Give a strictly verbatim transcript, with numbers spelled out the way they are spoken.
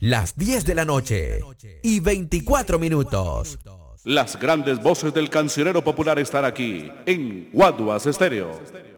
Las diez de la noche y veinticuatro minutos. Las grandes voces del cancionero popular están aquí en Guaduas Estéreo.